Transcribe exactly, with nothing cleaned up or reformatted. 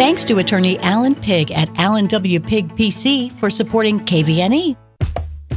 Thanks to attorney Alan Pigg at Alan W. Pigg P C for supporting K V N E.